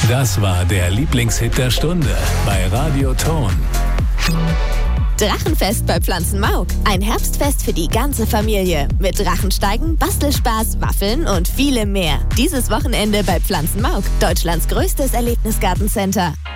Das war der Lieblingshit der Stunde bei Radio Ton. Drachenfest bei Pflanzenmauk. Ein Herbstfest für die ganze Familie. Mit Drachensteigen, Bastelspaß, Waffeln und vielem mehr. Dieses Wochenende bei Pflanzenmauk, Deutschlands größtes Erlebnisgartencenter.